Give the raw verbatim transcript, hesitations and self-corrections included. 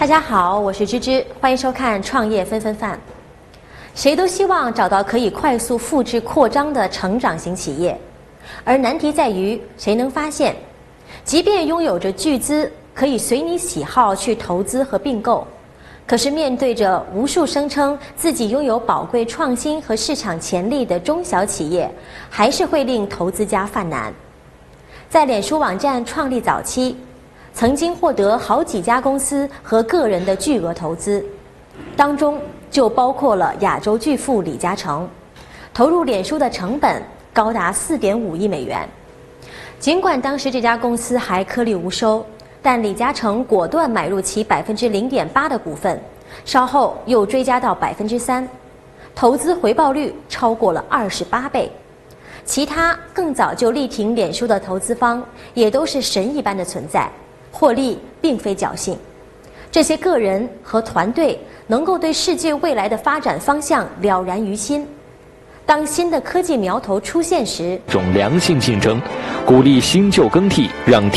大家好，我是芝芝，欢迎收看《创业纷纷饭》。谁都希望找到可以快速复制扩张的成长型企业，而难题在于谁能发现，即便拥有着巨资，可以随你喜好去投资和并购，可是面对着无数声称自己拥有宝贵创新和市场潜力的中小企业，还是会令投资家犯难。在脸书网站创立早期，曾经获得好几家公司和个人的巨额投资，当中就包括了亚洲巨富李嘉诚，投入脸书的成本高达 四点五亿美元。尽管当时这家公司还颗粒无收，但李嘉诚果断买入其 百分之零点八 的股份，稍后又追加到 百分之三， 投资回报率超过了二十八倍。其他更早就力挺脸书的投资方也都是神一般的存在，获利并非侥幸。这些个人和团队能够对世界未来的发展方向了然于心。当新的科技苗头出现时， 种良性竞争，鼓励新旧更替，让